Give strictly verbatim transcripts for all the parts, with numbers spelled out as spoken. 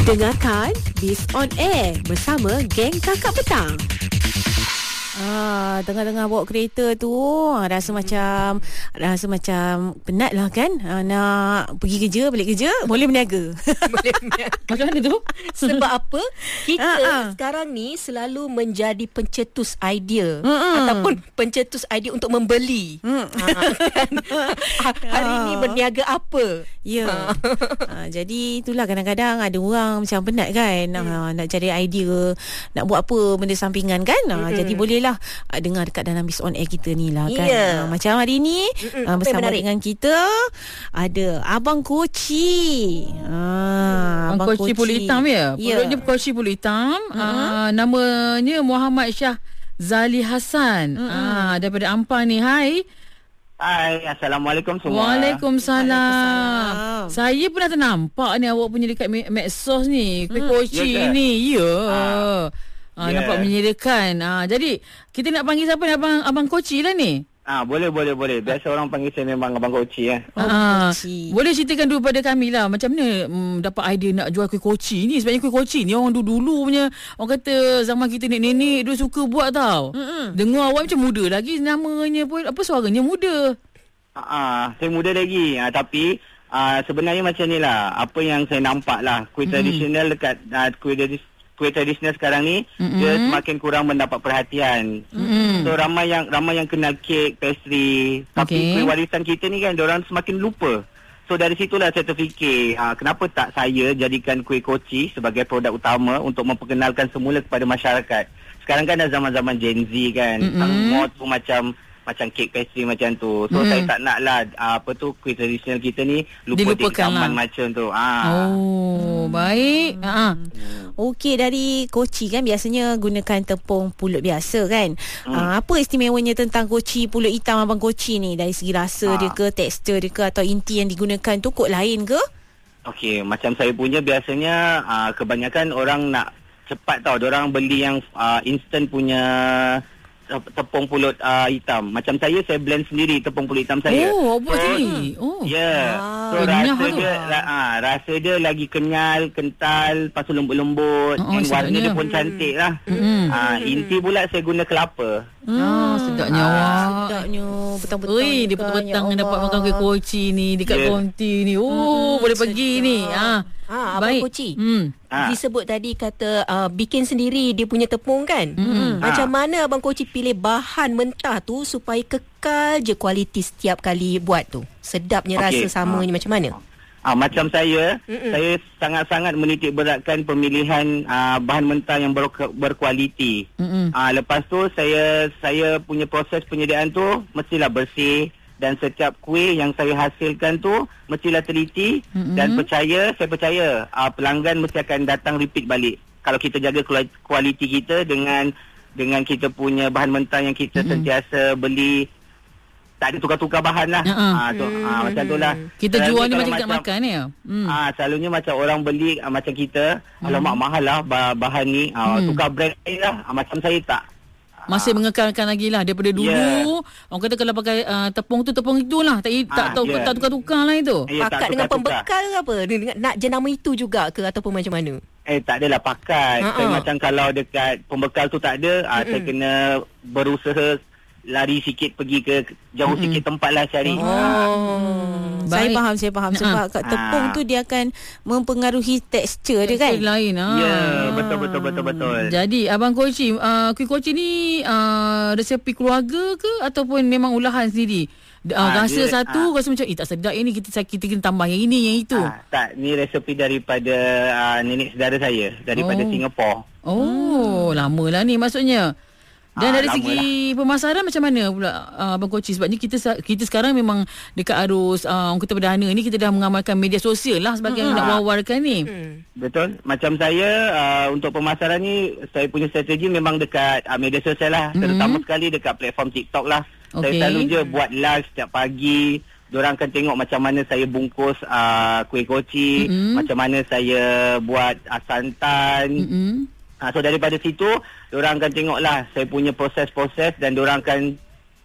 Dengarkan Biz on Air bersama geng Kakak Petang. Ah, tengah-tengah bawa kereta tu rasa macam rasa macam penat lah kan. Ah, nak pergi kerja, balik kerja, boleh berniaga. Boleh berniaga. Macam mana tu? Sebab apa? Kita Ah, ah. sekarang ni selalu menjadi pencetus idea Mm-mm. ataupun pencetus idea untuk membeli. Hmm. Ah, kan? Ah, Hari ni berniaga apa? Ya. Ha, jadi itulah kadang-kadang ada orang macam penat kan, ha, nak cari idea, nak buat apa benda sampingan kan. Ha, jadi bolehlah ha, dengar dekat dalam Biz on Air kita ni lah kan. Ya. Ha, macam hari ni ha, bersama menarik? dengan kita ada Abang Koci. Ha, Abang Koci Pulut Hitam ya. Ya. Pulutnya Koci Pulut Hitam. Uh-huh. Uh, namanya Muhammad Shah Zali Hassan. Mm-mm. Uh, daripada Ampang ni. Hai. Hai, Assalamualaikum semua. Waalaikumsalam. Waalaikumsalam. Saya pernah ternampak ni awak punya dekat me- medsos ni. Kuih Koci Ya ke? ni. Ya. Ah. Ah, Ya. nampak menyediakan. Ah, jadi kita nak panggil siapa ni? Abang Abang Koci lah ni. Ah, boleh boleh boleh. Biasa orang panggil saya memang Abang Koci ya. Oh, Ah, Koci. boleh ceritakan dulu pada kami lah macam mana mm, dapat idea nak jual kuih koci ni. Sebenarnya kuih koci ni orang dulu-dulu punya, orang kata zaman kita nenek-nenek dia suka buat tau. Mm-mm. Dengar awak macam muda lagi, namanya pun apa, suaranya muda. Ah, ah, saya muda lagi. Ah, tapi ah, sebenarnya macam ni lah. Apa yang saya nampak lah. Kuih Mm-mm. tradisional dekat ah, kuih tradis- kuih tradisional sekarang ni Mm-mm. dia semakin kurang mendapat perhatian. Mm-mm. So ramai yang ramai yang kenal kek, pastry. Tapi Okey. kuih warisan kita ni kan diorang semakin lupa. So dari situlah saya terfikir, ah, kenapa tak saya jadikan kuih koci sebagai produk utama untuk memperkenalkan semula kepada masyarakat. Sekarang kan dah zaman-zaman Gen Z kan. Mm-mm. Semua tu macam macam kek pastry macam tu. So Mm. saya tak nak lah ah, apa tu kuih tradisional kita ni lupa Dilupakan zaman lah. macam tu. Ah. Oh, baik. Ha. Okey, dari Koci kan biasanya gunakan tepung pulut biasa kan. Hmm. Ah, apa istimewanya tentang Koci Pulut Hitam Abang Koci ni? Dari segi rasa Ah. dia ke, tekstur dia ke, atau inti yang digunakan tu kod lain ke? Okey, macam saya punya biasanya ah, kebanyakan orang nak cepat tau. Diorang beli yang ah, instant punya tep- tepung pulut ah, hitam. Macam saya, saya blend sendiri tepung pulut hitam saya. Oh, awak buat So, sendiri. Oh. Ya. Yeah. Ah. So Kenyah rasa tu. dia la, ah, rasa dia lagi kenyal, kental, lepas tu lembut-lembut, Oh, dan warna sedapnya. dia pun cantik lah. Mm-mm. Ah, inti pula saya guna kelapa. Ah, sedapnya awak. Sedapnya petang-petang. Oi, dia ni kan, petang-petang ya dapat Allah. makan kuih koci ni dekat Ya. konti ni. Oh, boleh pergi sedap. ni. Ah. Ah, Abang Koci. Hmm. Ah. Disebut tadi kata uh, bikin sendiri dia punya tepung kan. Mm-mm. Macam Ah. mana Abang Koci pilih bahan mentah tu supaya kekal je kualiti setiap kali buat tu? Sedapnya Okey. rasa samanya Ah. macam mana? Ah, macam saya, Mm-mm. saya sangat-sangat menitik beratkan pemilihan ah, bahan mentah yang ber- berkualiti. Mm-mm. Ah, lepas tu saya saya punya proses penyediaan tu mestilah bersih, dan setiap kuih yang saya hasilkan tu mestilah teliti. Mm-mm. Dan percaya, saya percaya ah, pelanggan mesti akan datang repeat balik kalau kita jaga kula- kualiti kita dengan dengan kita punya bahan mentah yang kita Mm-mm. sentiasa beli. Tak ada tukar-tukar bahan lah. Uh-uh. Ah, tu, ah, macam tu lah. Kita Selalunya jual ni kalau macam kita makan ni ya. Hmm. Ah, selalunya macam orang beli ah, macam kita, Hmm. alamak mahal lah bah- bahan ni. Ah, Hmm. tukar brand lain lah. Ah, macam saya tak. Masih mengekalkan lagi lah daripada dulu. Yeah. Orang kata kalau pakai uh, tepung tu tepung itulah. Tak tak Ah, tahu yeah. tak tukar-tukar lah itu. Eh, tak Pakat dengan tukar-tukar. pembekal ke apa? Dengan- Nak jenama itu juga ke ataupun macam mana? Eh, tak adalah pakat. Ha-ha. Saya macam kalau dekat pembekal tu tak ada, ah, saya kena berusaha lari sikit, pergi ke jauh Mm-mm. sikit tempat lah cari. Oh. Ah. Saya Baik. faham, saya faham. Sebab kat tepung Ah. tu dia akan mempengaruhi tekstur dia kan. Tekstur lain ah. Ya, betul betul betul betul. Jadi Abang Koci, uh, kuih koci ni uh, resepi keluarga ke ataupun memang olahan sendiri? Uh, Ah, rasa dia, satu ah. rasa macam eh tak sedap yang ni, kita kita kena tambah yang ini yang itu. Ah, tak, ni resepi daripada ah, nenek saudara saya daripada Oh. Singapura. Oh, lama lah ni maksudnya. Dan Ah, dari lama segi pemasaran macam mana pula uh, Abang Koci? Sebabnya kita sa- kita sekarang memang dekat arus uh, orang kata perdana ni kita dah mengamalkan media sosial lah sebagai Hmm. nak wawarkan ni. Hmm. Betul. Macam saya, uh, untuk pemasaran ni, saya punya strategi memang dekat uh, media sosial lah. Mm-hmm. Terutama sekali dekat platform TikTok lah. Saya Okey. selalu je buat live setiap pagi. Diorang akan tengok macam mana saya bungkus uh, kuih koci. Mm-hmm. Macam mana saya buat uh, santan. Mm-mm. Uh, so daripada situ, diorang akan tengok lah saya punya proses-proses. Dan diorang akan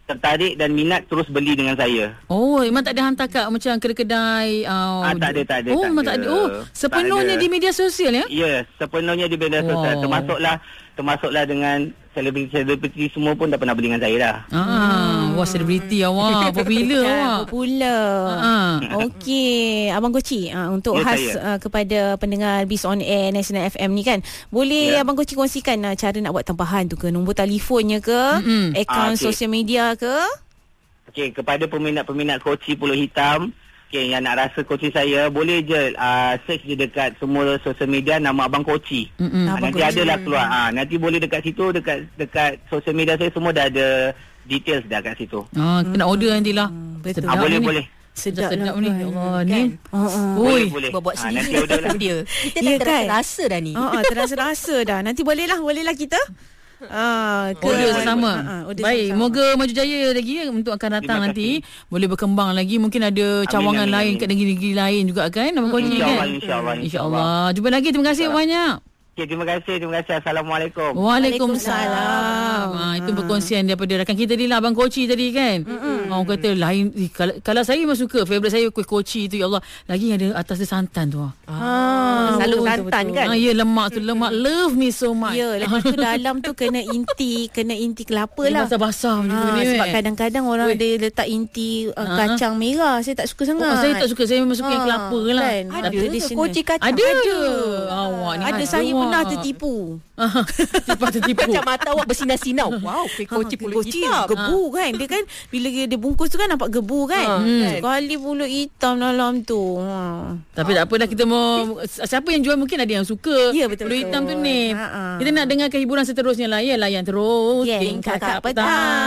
tertarik dan minat terus beli dengan saya. Oh, memang tak ada hantar kat macam kedai-kedai. Uh, Ah, tak ada, tak ada. Oh, tak memang ada. tak ada. Oh, sepenuhnya Tak ada. di media sosial ya? Ya, sepenuhnya di media sosial. Wow. Termasuklah termasuklah dengan selebriti-selebriti semua pun dah pernah beli dengan saya dah. Ah, hmm. Wah, selebriti awak. Popular awak. Popular. Ah. Okey, Abang Koci, uh, untuk Ya, khas saya. uh, kepada pendengar Biz on Air National F M ni kan, boleh Ya. Abang Koci kongsikan uh, cara nak buat tambahan tu ke, nombor telefonnya ke, Mm-mm. akaun Ah, okey. sosial media ke? Okey, kepada peminat-peminat Koci Pulut Hitam, okey, yang nak rasa Koci saya, boleh je uh, search je dekat semua sosial media nama Abang Koci. Mm-mm. Ah, Abang nanti Koci. adalah keluar. Ah, nanti boleh dekat situ, dekat dekat sosial media saya semua dah ada details dah kat situ. Ah, kita nak order nantilah. betul. Sedap Ah, boleh, ni. boleh. Sedap, Sedap lah ni. kan. Allah ni. Oh, oh. Boleh, Oi. boleh. Buat-buat Ah, sendiri nanti order lah. dia. Kita Ya dah kan? terasa dah ni. Ah, ah, terasa-rasa dah. Nanti bolehlah, bolehlah kita. Ah, ke Order Boleh, sama. Ah, ah, order Baik, sama-sama. moga maju jaya lagi ya, untuk akan datang Terima nanti. kasih. Boleh berkembang lagi. Mungkin ada cawangan amin, lain amin. kat negeri-negeri lain juga kan. Nama Koci InsyaAllah, kan. insyaAllah, InsyaAllah. Jumpa lagi. Terima kasih banyak. Okey, terima kasih, terima kasih. Assalamualaikum. Waalaikumsalam. Ha, itu perkongsian daripada rakan kita ni lah, Abang Koci tadi kan. Mm-hmm. Orang kata lain. Eh, kalau, kalau saya memang suka. Favourite saya kuih Koci tu, ya Allah. Lagi ada atas dia santan tu. Ah. Ah, Selalu betul, santan betul. kan? Ah, ya, lemak tu. Lemak. Love me so much. Ya, lepas tu dalam tu kena inti, kena inti kelapa Dia lah. basah-basah macam Ha, ni. sebab eh. kadang-kadang orang Ui. ada letak inti uh, Ha. kacang merah. Saya tak suka sangat. Oh, saya tak suka. Saya memang suka yang Ah, kelapa lah. kan? Ada Tapi ke tradisional. Koci kacang? Ada. Ada. Awak ni Ada ada, saya awak. pernah tertipu. Lepas tertipu. Macam mata awak bersinar-sinar. Wow, kuih Ha, Koci pulut Koci hitam. gebu kan. Dia kan bila dia bungkus tu kan nampak gebu kan. Ha, Hmm. kan? Sekali pulut hitam dalam tu. Ha. Tapi tak apa dah, kita mau siapa yang jual mungkin ada yang suka. Ya, betul, Pulut betul. hitam tu ni. Ha, ha. Kita nak dengarkan hiburan seterusnya lah ya, layan terus. Geng Kakak Petang.